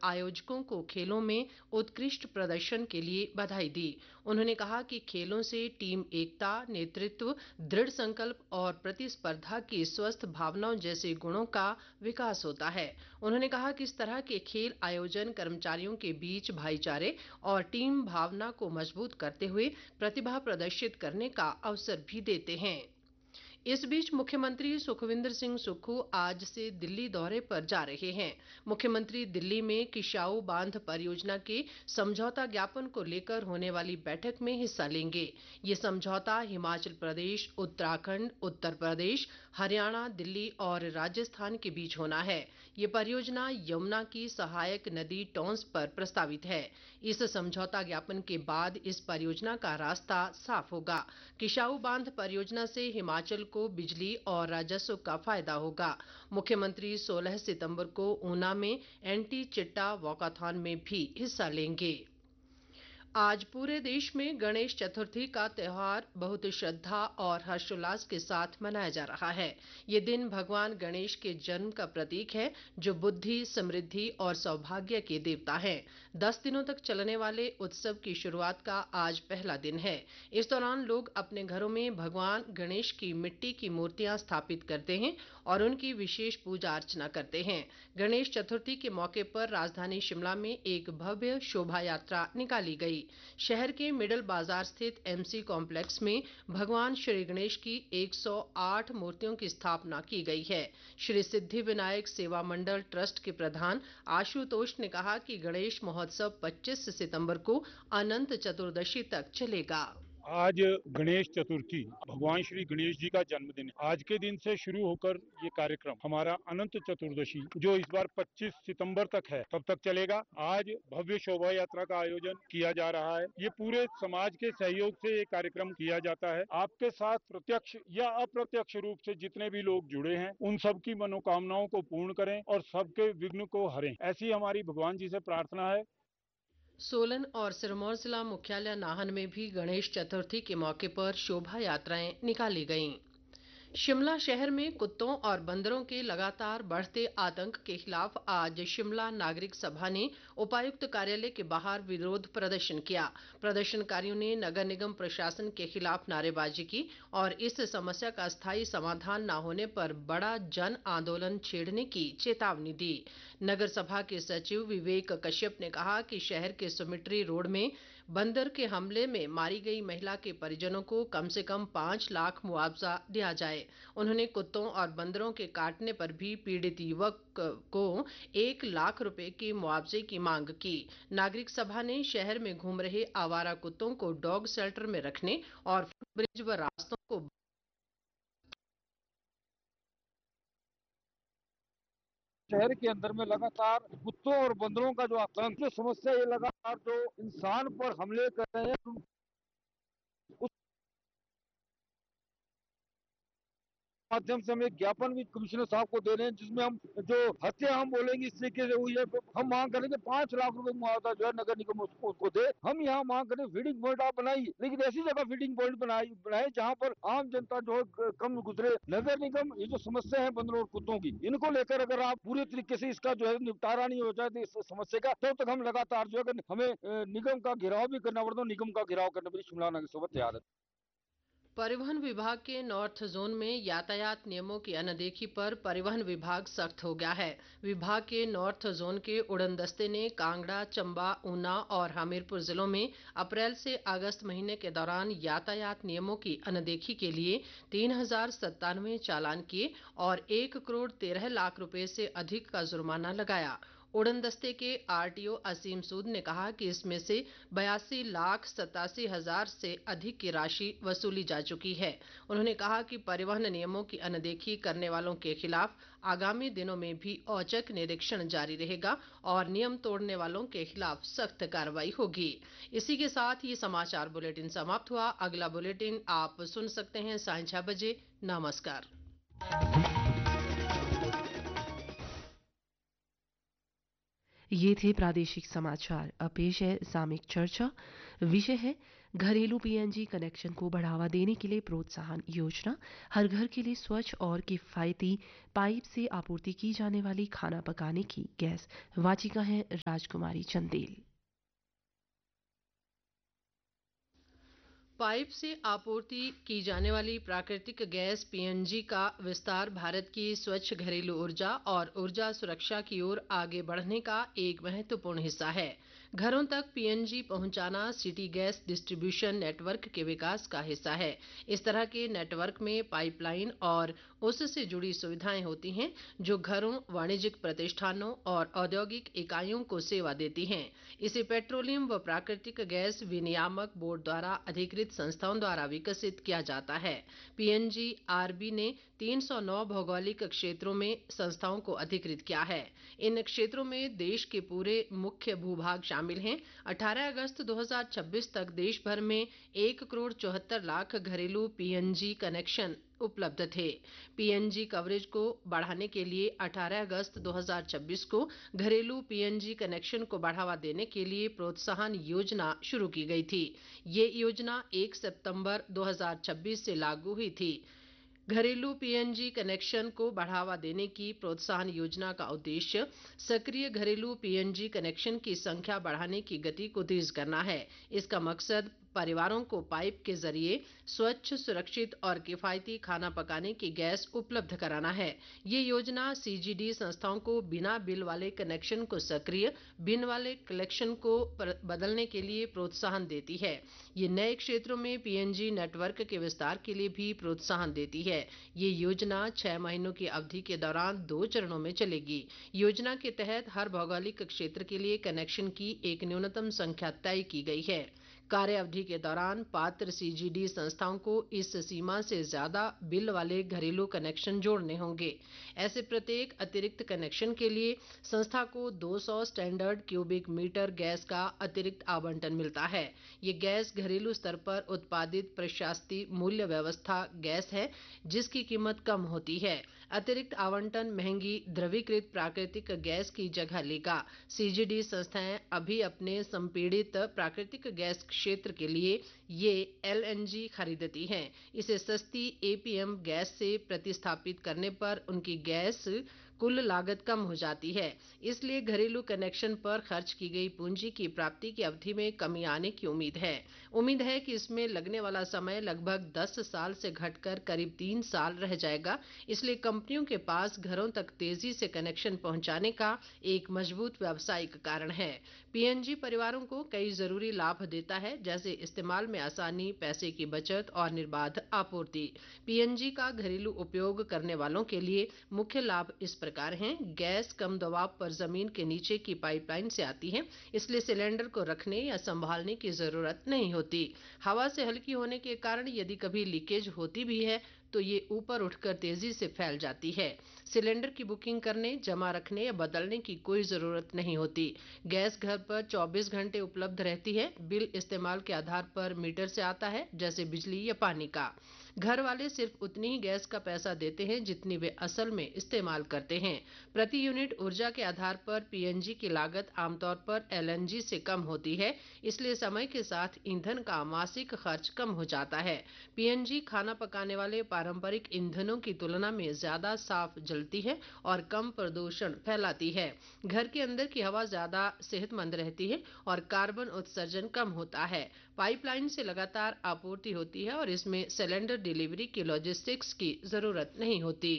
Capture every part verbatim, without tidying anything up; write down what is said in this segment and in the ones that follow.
आयोजकों को खेलों में उत्कृष्ट प्रदर्शन के लिए बधाई दी। उन्होंने कहा कि खेलों से टीम एकता, नेतृत्व, दृढ़ संकल्प और प्रतिस्पर्धा की स्वस्थ भावनाओं जैसे गुणों का विकास होता है। उन्होंने कहा कि इस तरह के खेल आयोजन कर्मचारियों के बीच भाईचारे और टीम भावना को मजबूत करते हुए प्रतिभा प्रदर्शित करने का अवसर भी देते हैं। इस बीच मुख्यमंत्री सुखविंदर सिंह सुक्खू आज से दिल्ली दौरे पर जा रहे हैं। मुख्यमंत्री दिल्ली में किशाऊ बांध परियोजना के समझौता ज्ञापन को लेकर होने वाली बैठक में हिस्सा लेंगे। ये समझौता हिमाचल प्रदेश, उत्तराखंड, उत्तर प्रदेश, हरियाणा, दिल्ली और राजस्थान के बीच होना है। ये परियोजना यमुना की सहायक नदी टॉन्स पर प्रस्तावित है। इस समझौता ज्ञापन के बाद इस परियोजना का रास्ता साफ होगा। किशाऊ बांध परियोजना से हिमाचल को बिजली और राजस्व का फायदा होगा। मुख्यमंत्री सोलह सितंबर को ऊना में एंटी चिट्टा वॉकाथॉन में भी हिस्सा लेंगे। आज पूरे देश में गणेश चतुर्थी का त्योहार बहुत श्रद्धा और हर्षोल्लास के साथ मनाया जा रहा है। ये दिन भगवान गणेश के जन्म का प्रतीक है, जो बुद्धि, समृद्धि और सौभाग्य के देवता हैं। दस दिनों तक चलने वाले उत्सव की शुरुआत का आज पहला दिन है। इस दौरान लोग अपने घरों में भगवान गणेश की मिट्टी की मूर्तियां स्थापित करते हैं और उनकी विशेष पूजा अर्चना करते हैं। गणेश चतुर्थी के मौके पर राजधानी शिमला में एक भव्य शोभा यात्रा निकाली गई। शहर के मिडल बाजार स्थित एमसी कॉम्प्लेक्स में भगवान श्री गणेश की एक सौ आठ मूर्तियों की स्थापना की गई है। श्री सिद्धि विनायक सेवा मंडल ट्रस्ट के प्रधान आशुतोष ने कहा कि गणेश महोत्सव पच्चीस सितंबर को अनंत चतुर्दशी तक चलेगा। आज गणेश चतुर्थी, भगवान श्री गणेश जी का जन्मदिन। आज के दिन से शुरू होकर ये कार्यक्रम हमारा अनंत चतुर्दशी, जो इस बार पच्चीस सितंबर तक है, तब तक चलेगा। आज भव्य शोभा यात्रा का आयोजन किया जा रहा है। ये पूरे समाज के सहयोग से ये कार्यक्रम किया जाता है। आपके साथ प्रत्यक्ष या अप्रत्यक्ष रूप से जितने भी लोग जुड़े हैं, उन सबकी मनोकामनाओं को पूर्ण करें और सबके विघ्न को हरें, ऐसी हमारी भगवान जी से प्रार्थना है। सोलन और सिरमौर जिला मुख्यालय नाहन में भी गणेश चतुर्थी के मौके पर शोभा यात्राएं निकाली गईं। शिमला शहर में कुत्तों और बंदरों के लगातार बढ़ते आतंक के खिलाफ आज शिमला नागरिक सभा ने उपायुक्त कार्यालय के बाहर विरोध प्रदर्शन किया। प्रदर्शनकारियों ने नगर निगम प्रशासन के खिलाफ नारेबाजी की और इस समस्या का स्थायी समाधान न होने पर बड़ा जन आंदोलन छेड़ने की चेतावनी दी। नगर सभा के सचिव विवेक कश्यप ने कहा कि शहर के सुमिट्री रोड में बंदर के हमले में मारी गई महिला के परिजनों को कम से कम पांच लाख मुआवजा दिया जाए। उन्होंने कुत्तों और बंदरों के काटने पर भी पीड़ित युवक को एक लाख रुपए के मुआवजे की मांग की। नागरिक सभा ने शहर में घूम रहे आवारा कुत्तों को डॉग शेल्टर में रखने और फुटब्रिज व रास्तों को शहर के अंदर में लगातार कुत्तों और बंदरों का जो आतंक की समस्या, ये लगातार जो इंसान पर हमले कर रहे हैं, उस माध्यम से हम एक ज्ञापन भी कमिश्नर साहब को दे रहे हैं, जिसमें हम जो हत्या हम बोलेंगे इस तरीके से हुई है, हम मांग करेंगे पांच लाख रुपए मुआवजा जो है नगर निगम उसको, उसको दे। हम यहाँ मांग करें फीडिंग पॉइंट आप बनाइए, लेकिन ऐसी जगह फीडिंग पॉइंट बनाई बनाए जहाँ पर आम जनता जो है कम गुजरे। नगर निगम ये जो समस्या है बंदरों और कुत्तों की, इनको लेकर अगर आप पूरे तरीके से इसका जो है निपटारा नहीं हो जाए इस समस्या का, तब तक हम लगातार जो है हमें निगम का घेराव भी करना पड़ता है। निगम का घेराव करने के लिए शिमला नगर सभा तैयार है। परिवहन विभाग के नॉर्थ जोन में यातायात नियमों की अनदेखी पर परिवहन विभाग सख्त हो गया है। विभाग के नॉर्थ जोन के उड़न दस्ते ने कांगड़ा, चंबा, ऊना और हमीरपुर जिलों में अप्रैल से अगस्त महीने के दौरान यातायात नियमों की अनदेखी के लिए तीन हजार सत्तानवे चालान किए और एक करोड़ तेरह लाख रुपए से अधिक का जुर्माना लगाया। उड़न दस्ते के आरटीओ असीम सूद ने कहा कि इसमें से बयासी लाख सतासी हजार से अधिक की राशि वसूली जा चुकी है। उन्होंने कहा कि परिवहन नियमों की अनदेखी करने वालों के खिलाफ आगामी दिनों में भी औचक निरीक्षण जारी रहेगा और नियम तोड़ने वालों के खिलाफ सख्त कार्रवाई होगी। इसी के साथ ये समाचार बुलेटिन समाप्त हुआ। अगला बुलेटिन आप सुन सकते हैं साढ़े छह बजे। नमस्कार। ये थे प्रादेशिक समाचार। अब पेश है सामयिक चर्चा। विषय है घरेलू पीएनजी कनेक्शन को बढ़ावा देने के लिए प्रोत्साहन योजना, हर घर के लिए स्वच्छ और किफायती पाइप से आपूर्ति की जाने वाली खाना पकाने की गैस। वाचिका है राजकुमारी चंदेल। पाइप से आपूर्ति की जाने वाली प्राकृतिक गैस पीएनजी का विस्तार भारत की स्वच्छ घरेलू ऊर्जा और ऊर्जा सुरक्षा की ओर आगे बढ़ने का एक महत्वपूर्ण हिस्सा है। घरों तक पीएनजी पहुंचाना सिटी गैस डिस्ट्रीब्यूशन नेटवर्क के विकास का हिस्सा है। इस तरह के नेटवर्क में पाइपलाइन और उससे जुड़ी सुविधाएं होती हैं जो घरों, वाणिज्यिक प्रतिष्ठानों और औद्योगिक इकाइयों को सेवा देती हैं। इसे पेट्रोलियम व प्राकृतिक गैस विनियामक बोर्ड द्वारा अधिकृत संस्थाओं द्वारा विकसित किया जाता है। पीएनजीआरबी ने तीन सौ नौ भौगोलिक क्षेत्रों में संस्थाओं को अधिकृत किया है। इन क्षेत्रों में देश के पूरे मुख्य भूभाग शामिल हैं। अठारह अगस्त दो हज़ार छब्बीस तक देश भर में एक करोड़ चौहत्तर लाख घरेलू पीएनजी कनेक्शन उपलब्ध थे। पीएनजी कवरेज को बढ़ाने के लिए अठारह अगस्त दो हज़ार छब्बीस को घरेलू पीएनजी कनेक्शन को बढ़ावा देने के लिए प्रोत्साहन योजना शुरू की गई थी। ये योजना एक सितंबर दो हज़ार छब्बीस से लागू हुई थी। घरेलू पीएनजी कनेक्शन को बढ़ावा देने की प्रोत्साहन योजना का उद्देश्य सक्रिय घरेलू पीएनजी कनेक्शन की संख्या बढ़ाने की गति को तेज करना है। इसका मकसद परिवारों को पाइप के जरिए स्वच्छ, सुरक्षित और किफायती खाना पकाने की गैस उपलब्ध कराना है। ये योजना सीजीडी संस्थाओं को बिना बिल वाले कनेक्शन को सक्रिय, बिल वाले कनेक्शन को बदलने के लिए प्रोत्साहन देती है। ये नए क्षेत्रों में पीएनजी नेटवर्क के विस्तार के लिए भी प्रोत्साहन देती है। ये योजना छह महीनों की अवधि के दौरान दो चरणों में चलेगी। योजना के तहत हर भौगोलिक क्षेत्र के लिए कनेक्शन की एक न्यूनतम संख्या तय की गई है। कार्य अवधि के दौरान पात्र सीजीडी संस्थाओं को इस सीमा से ज्यादा बिल वाले घरेलू कनेक्शन जोड़ने होंगे। ऐसे प्रत्येक अतिरिक्त कनेक्शन के लिए संस्था को दो सौ स्टैंडर्ड क्यूबिक मीटर गैस का अतिरिक्त आवंटन मिलता है। ये गैस घरेलू स्तर पर उत्पादित प्रशास्ती मूल्य व्यवस्था गैस है जिसकी कीमत कम होती है। अतिरिक्त आवंटन महंगी द्रवीकृत प्राकृतिक गैस की जगह लेगा। सीजीडी संस्थाएं अभी अपने संपीड़ित प्राकृतिक गैस क्षेत्र के लिए ये एलएनजी खरीदती हैं। इसे सस्ती एपीएम गैस से प्रतिस्थापित करने पर उनकी गैस कुल लागत कम हो जाती है। इसलिए घरेलू कनेक्शन पर खर्च की गई पूंजी की प्राप्ति की अवधि में कमी आने की उम्मीद है। उम्मीद है कि इसमें लगने वाला समय लगभग दस साल से घटकर करीब तीन साल रह जाएगा। इसलिए कंपनियों के पास घरों तक तेजी से कनेक्शन पहुंचाने का एक मजबूत व्यावसायिक कारण है। पीएनजी परिवारों को कई जरूरी लाभ देता है, जैसे इस्तेमाल में आसानी, पैसे की बचत और निर्बाध आपूर्ति। पीएनजी का घरेलू उपयोग करने वालों के लिए मुख्य लाभ इस प्रकार हैं। गैस कम दबाव पर जमीन के नीचे की पाइपलाइन से आती है, इसलिए सिलेंडर को रखने या संभालने की जरूरत नहीं होती। हवा से हल्की होने के कारण यदि कभी लीकेज होती भी है तो ये ऊपर उठकर तेजी से फैल जाती है। सिलेंडर की बुकिंग करने, जमा रखने या बदलने की कोई जरूरत नहीं होती। गैस घर पर चौबीस घंटे उपलब्ध रहती है। बिल इस्तेमाल के आधार पर मीटर से आता है, जैसे बिजली या पानी का। घर वाले सिर्फ उतनी ही गैस का पैसा देते हैं जितनी वे असल में इस्तेमाल करते हैं। प्रति यूनिट ऊर्जा के आधार पर पीएनजी की लागत आमतौर पर एलएनजी से कम होती है, इसलिए समय के साथ ईंधन का मासिक खर्च कम हो जाता है। पीएनजी खाना पकाने वाले पारंपरिक ईंधनों की तुलना में ज्यादा साफ जलती है और कम प्रदूषण फैलाती है। घर के अंदर की हवा ज्यादा सेहतमंद रहती है और कार्बन उत्सर्जन कम होता है। पाइपलाइन से लगातार आपूर्ति होती है और इसमें सिलेंडर डिलीवरी की लॉजिस्टिक्स की जरूरत नहीं होती।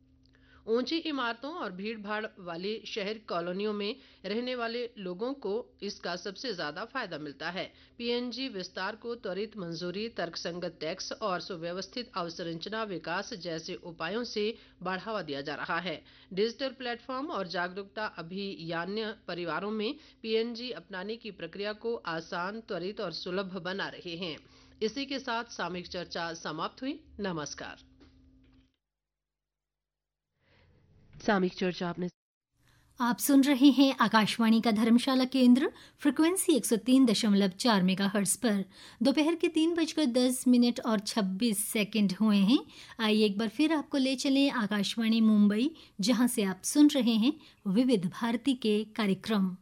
ऊंची इमारतों और भीड़ भाड़ वाली शहर कॉलोनियों में रहने वाले लोगों को इसका सबसे ज्यादा फायदा मिलता है। पीएनजी विस्तार को त्वरित मंजूरी, तर्कसंगत टैक्स और सुव्यवस्थित अवसंरचना विकास जैसे उपायों से बढ़ावा दिया जा रहा है। डिजिटल प्लेटफॉर्म और जागरूकता अभियान परिवारों में पीएनजी अपनाने की प्रक्रिया को आसान, त्वरित और सुलभ बना रहे हैं। इसी के साथ सामयिक चर्चा समाप्त हुई। नमस्कार। सामयिक चर्चा आपने आप सुन रहे हैं आकाशवाणी का धर्मशाला केंद्र फ्रिक्वेंसी एक सौ तीन दशमलव चार मेगाहर्ट्ज पर। दोपहर के तीन बजकर दस मिनट और छब्बीस सेकंड हुए हैं। आइए एक बार फिर आपको ले चलें आकाशवाणी मुंबई, जहां से आप सुन रहे हैं विविध भारती के कार्यक्रम।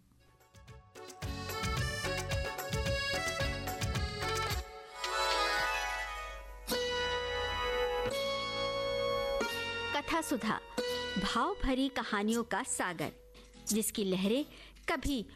कथा सुधा, भाव भरी कहानियों का सागर, जिसकी लहरें कभी